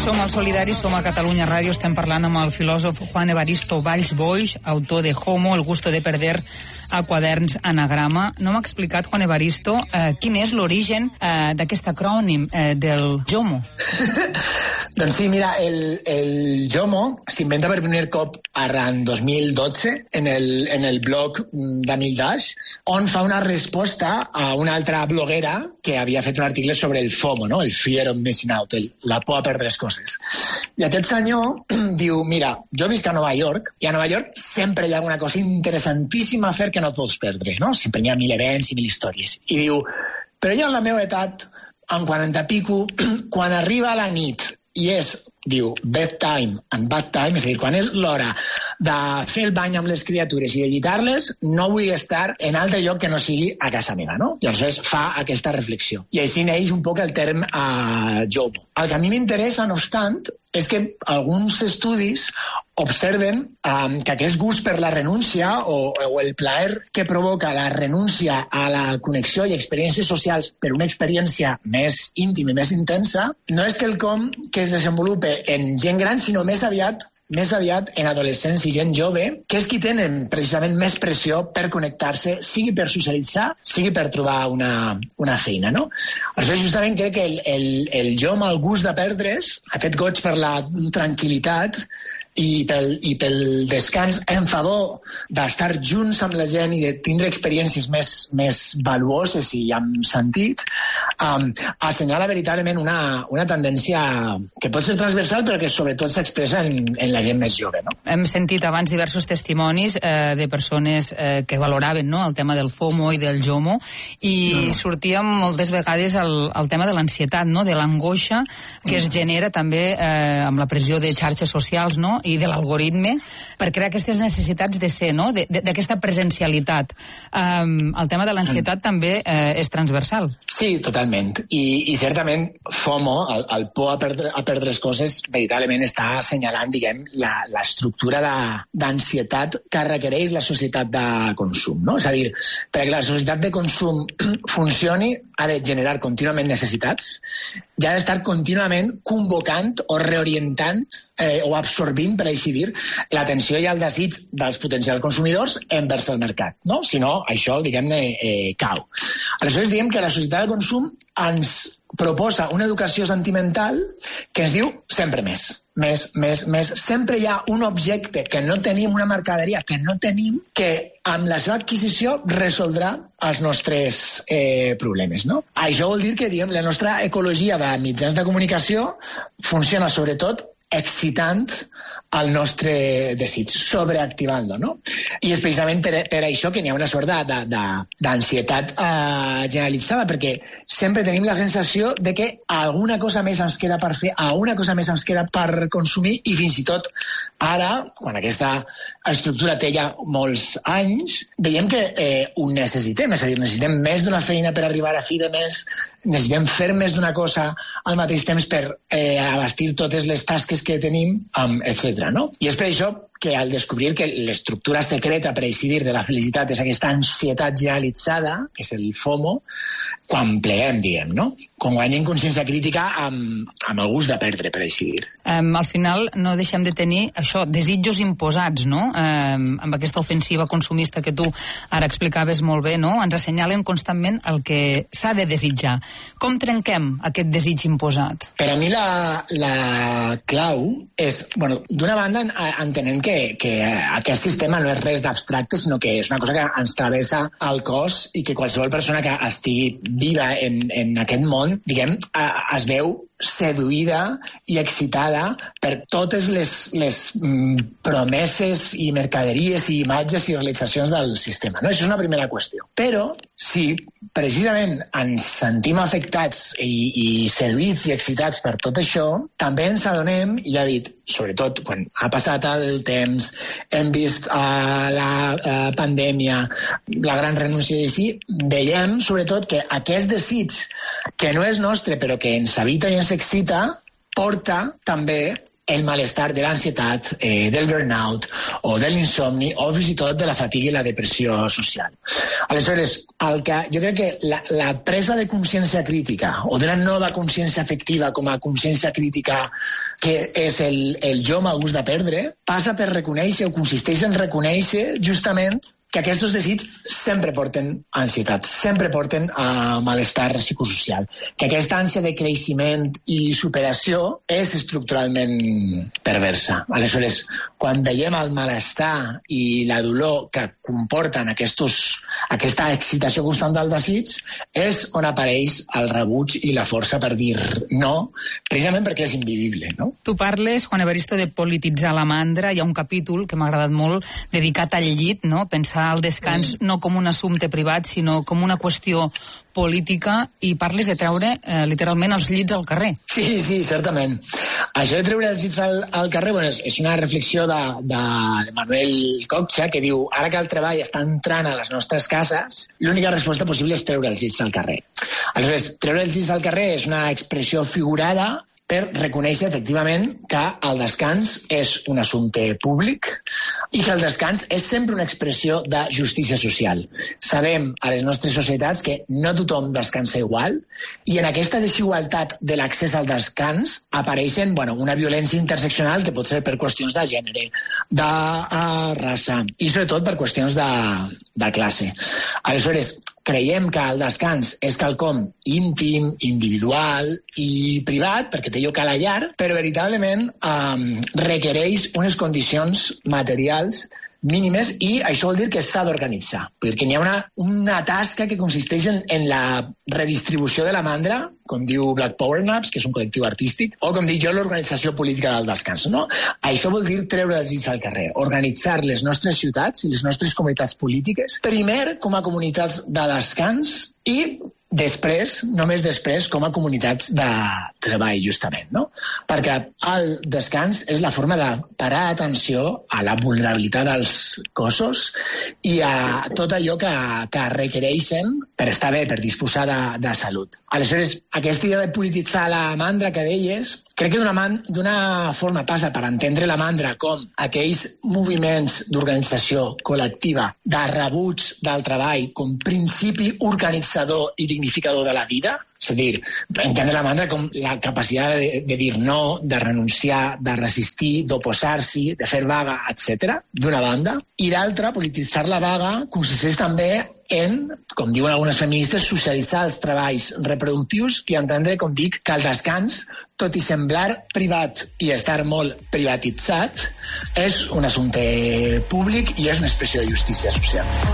Som al Solidari, som a Catalunya Ràdio, estem parlant amb el filòsof Juan Evaristo Valls Boix, autor de Homo, el gusto de perder, a Quaderns Anagrama. No m'ha explicat, Juan Evaristo, quin és l'origen d'aquest acrònim del JOMO. Doncs sí, mira, el JOMO s'inventa per primer cop arran 2012 en el blog d'Amil Dash, on fa una resposta a una altra bloguera que havia fet un article sobre el FOMO, no? El Fear of Missing Out, la por a perdre les coses. I aquest senyor diu, mira, jo visc a Nova York, i a Nova York sempre hi ha una cosa interessantíssima a fer que no et pots perdre, no? Sempre hi ha 1000 events i 1000 històries. I diu, però jo en la meva edat, en 40 pico, quan arriba la nit i és, diu, bedtime and bad time, és a dir, quan és l'hora de fer el bany amb les criatures i de llitar-les, no vull estar en altre lloc que no sigui a casa meva, no? I aleshores fa aquesta reflexió. I així neix un poc el terme JOMO. El que a mi m'interessa, no obstant, és que alguns estudis observen que aquest gust per la renúncia o el plaer que provoca la renúncia a la connexió i experiències socials per una experiència més íntima i més intensa no és quelcom que es desenvolupa en gent gran, sinó més aviat en adolescents i gent jove, que és qui tenen precisament més pressió per connectar-se, sigui per socialitzar, sigui per trobar una feina, no? Aleshores, justament crec que el jo amb el gust de perdre's, aquest goig per la tranquil·litat i pel descans en favor d'estar junts amb la gent i de tindre experiències més valuoses i amb sentit, assenyala veritablement una tendència que pot ser transversal però que sobretot s'expressa en la gent més jove, no? Hem sentit abans diversos testimonis de persones que valoraven, no?, el tema del FOMO i del JOMO, i sortia moltes vegades el tema de l'ansietat, no?, de l'angoixa que es genera també amb la pressió de xarxes socials, no?, i de l'algoritme, per crear aquestes necessitats de ser, no?, d'aquesta presencialitat. El tema de l'ansietat també és transversal. Sí, totalment. I certament FOMO, el por a perdre les coses, veritablement està assenyalant, diguem, l'estructura d'ansietat que requereix la societat de consum, no? És a dir, perquè la societat de consum funcioni ha de generar contínuament necessitats i ha d'estar contínuament convocant o reorientant o absorbint, per així dir, l'atenció i el desig dels potencials consumidors envers el mercat, no? Si no, això, diguem-ne, cau. Aleshores, diguem que la societat de consum ens proposa una educació sentimental que ens diu sempre més. Sempre hi ha un objecte que no tenim, una mercaderia que no tenim, que amb la seva adquisició resoldrà els nostres problemes, no? Això vol dir que, diguem, la nostra ecologia de mitjans de comunicació funciona sobretot excitant el nostre desig, sobreactivant-lo, no? I és precisament per això que n'hi ha una sort d'ansietat generalitzada, perquè sempre tenim la sensació de que alguna cosa més ens queda per fer, alguna cosa més ens queda per consumir, i fins i tot ara, quan aquesta estructura té ja molts anys, veiem que ho necessitem, és a dir, necessitem més d'una feina per arribar a fi de mes, necessitem fer més d'una cosa al mateix temps per abastir totes les tasques que tenim, etc. No? I és per això que al descobrir que l'estructura secreta, per així dir, de la felicitat és aquesta ansietat generalitzada, que és el FOMO, quan pleguem, diguem, no? Quan guanyem consciència crítica amb el gust de perdre, per així dir. Al final no deixem de tenir això, desitjos imposats, no? Amb aquesta ofensiva consumista que tu ara explicaves molt bé, no? Ens assenyalen constantment el que s'ha de desitjar. Com trenquem aquest desig imposat? Per a mi la clau és, bueno, d'una banda entenem que aquest sistema no és res d'abstracte, sinó que és una cosa que ens travessa el cos i que qualsevol persona que estigui viva en aquest món, diguem, es veu seduïda i excitada per totes les promeses i mercaderies i imatges i realitzacions del sistema, no? Això és una primera qüestió. Però si precisament ens sentim afectats i seduïts i excitats per tot això, també ens adonem, i ja he dit, sobretot quan ha passat el temps, hem vist la pandèmia, la gran renúncia i així, veiem sobretot que aquest desig que no és nostre però que ens habita i ens excita porta també el malestar de l'ansietat, del burnout o de l'insomni o fins i tot de la fatiga i la depressió social. Aleshores, jo crec que la presa de consciència crítica o d'una nova consciència afectiva com a consciència crítica que és el jo m'ha gust de perdre, passa per reconèixer o consisteix en reconèixer justament que aquests desigs sempre porten ansietat, sempre porten a malestar psicosocial, que aquesta ànsia de creixement i superació és estructuralment perversa. Aleshores, quan veiem el malestar i la dolor que comporten aquesta excitació constant del desig, és on apareix el rebuig i la força per dir no, precisament perquè és invivible, no? Tu parles, Juan Evaristo, de polititzar la mandra. Hi ha un capítol que m'ha agradat molt dedicat al llit, no? Pensar el descans no com un assumpte privat, sinó com una qüestió política, i parles de treure literalment els llits al carrer. Sí, certament. Això de treure els llits al carrer és una reflexió de Manuel Coccia, que diu: ara que el treball està entrant a les nostres cases, l'única resposta possible és treure els llits al carrer. Aleshores, treure els llits al carrer és una expressió figurada per reconèixer efectivament que el descans és un assumpte públic i que el descans és sempre una expressió de justícia social. Sabem a les nostres societats que no tothom descansa igual, i en aquesta desigualtat de l'accés al descans apareixen una violència interseccional que pot ser per qüestions de gènere, de raça i sobretot per qüestions de classe. Aleshores, creiem que el descans és quelcom íntim, individual i privat, perquè té lloc a la llar, però veritablement requereix unes condicions materials mínimes, i això vol dir que s'ha d'organitzar, perquè hi ha una tasca que consisteix en la redistribució de la mandra, com diu Black Power Naps, que és un col·lectiu artístic, o com dic jo, l'organització política del descans, no? Això vol dir treure els llits al carrer, organitzar les nostres ciutats i les nostres comunitats polítiques, primer com a comunitats de descans i després, només després, com a comunitats de treball, justament, no? Perquè el descans és la forma de parar atenció a la vulnerabilitat dels cossos i a tot allò que requereixen per estar bé, per disposar de salut. Aleshores, aquesta idea de polititzar la mandra que deies, crec que d'una forma passa per entendre la mandra com aquells moviments d'organització col·lectiva, de rebuig del treball com principi organitzador i dignificador de la vida. És a dir, entendre la mandra com la capacitat de dir no, de renunciar, de resistir, d'oposar-s'hi, de fer vaga, etc., d'una banda. I d'altra, polititzar la vaga consisteix també en, com diuen algunes feministes, socialitzar els treballs reproductius i entendre, com dic, que el descans, tot i semblar privat i estar molt privatitzat, és un assumpte públic i és una expressió de justícia social.